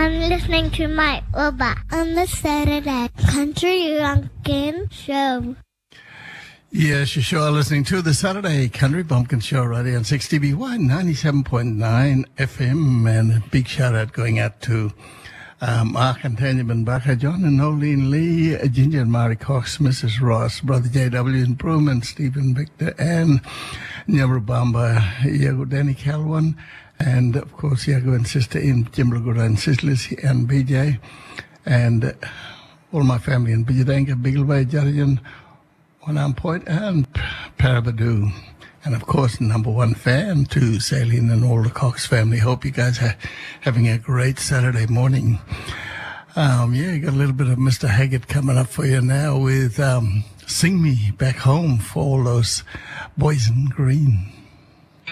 I'm listening to my Uber on the Saturday Country Bumpkin Show. Yes, you sure are listening to the Saturday Country Bumpkin Show right here on 6DBY 97.9 FM. And a big shout out going out to Mark and Tanya Benbacher, John and Nolene Lee, Ginger and Mari Cox, Mrs. Ross, Brother J.W. and Broom, Stephen Victor, and Nyarubamba, Yago Danny Calwan, and of course Yago and Sister in Jimbragura and Sislis and BJ, and all my family in Bijadanka, Bigelway, Jarijan, Wanam Point, and Parabadoo. And of course, number one fan to Saline and all the Cox family. Hope you guys are having a great Saturday morning. You got a little bit of Mr. Haggard coming up for you now with Sing Me Back Home for all those boys in green.